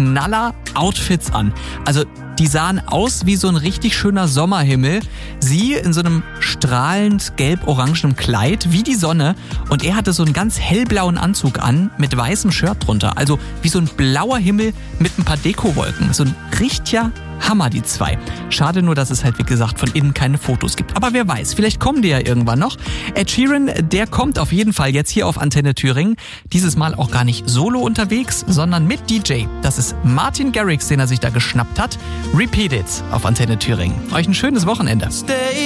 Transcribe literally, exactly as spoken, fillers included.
Knaller-Outfits an. Also die sahen aus wie so ein richtig schöner Sommerhimmel. Sie in so einem strahlend gelb-orangenen Kleid, wie die Sonne. Und er hatte so einen ganz hellblauen Anzug an, mit weißem Shirt drunter. Also wie so ein blauer Himmel mit ein paar Dekowolken. So ein richtiger Hammer, die zwei. Schade nur, dass es halt, wie gesagt, von innen keine Fotos gibt. Aber wer weiß, vielleicht kommen die ja irgendwann noch. Ed Sheeran, der kommt auf jeden Fall jetzt hier auf Antenne Thüringen. Dieses Mal auch gar nicht solo unterwegs, sondern mit D J. Das ist Martin Garrix, den er sich da geschnappt hat. Repeat It auf Antenne Thüringen. Euch ein schönes Wochenende.